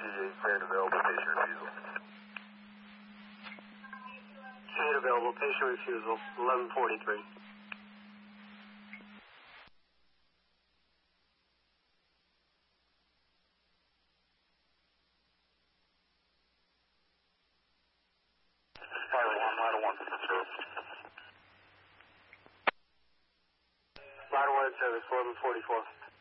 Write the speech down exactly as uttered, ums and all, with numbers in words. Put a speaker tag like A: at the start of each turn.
A: eight ten available, patient refusal.
B: eight available, patient refusal, eleven forty-three.
A: Pilot one, Ladder one, service.
B: Ladder one service, eleven forty-four.